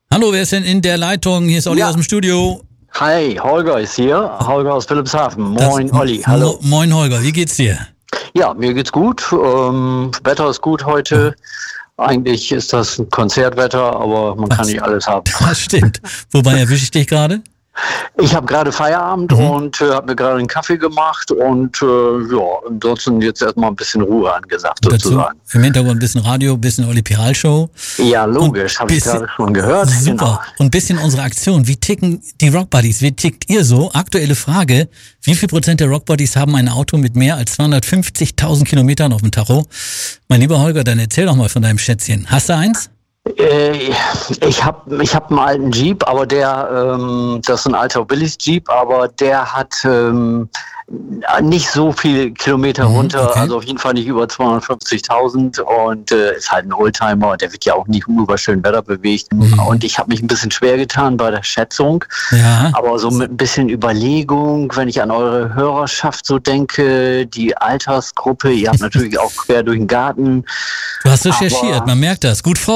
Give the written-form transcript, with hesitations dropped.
Hallo, wer ist denn in der Leitung? Hier ist Olli aus dem Studio. Hi, Holger ist hier. Holger aus Wilhelmshaven. Moin, Olli. Hallo. Moin, Holger. Wie geht's dir? Ja, mir geht's gut. Wetter ist gut heute. Eigentlich ist das ein Konzertwetter, aber man kann nicht alles haben. Das stimmt. Wobei erwische ich dich gerade? Ich habe gerade Feierabend und habe mir gerade einen Kaffee gemacht und ansonsten jetzt erstmal ein bisschen Ruhe angesagt sozusagen. Dazu im Hintergrund ein bisschen Radio, ein bisschen Olli Piral Show. Ja, logisch, habe ich gerade schon gehört. Super. Genau. Und ein bisschen unsere Aktion. Wie ticken die Rock Buddies? Wie tickt ihr so? Aktuelle Frage. Wie viel Prozent der Rock Buddies haben ein Auto mit mehr als 250.000 Kilometern auf dem Tacho? Mein lieber Holger, dann erzähl doch mal von deinem Schätzchen. Hast du eins? Ich hab einen alten Jeep, aber das ist ein alter Willys Jeep, aber der hat nicht so viel Kilometer runter, okay. also auf jeden Fall nicht über 250.000 und ist halt ein Oldtimer, der wird ja auch nicht nur über schön Wetter bewegt und ich habe mich ein bisschen schwer getan bei der Schätzung, aber so mit ein bisschen Überlegung, wenn ich an eure Hörerschaft so denke, die Altersgruppe, ihr habt natürlich auch quer durch den Garten. Du hast recherchiert, man merkt das. Gut vor.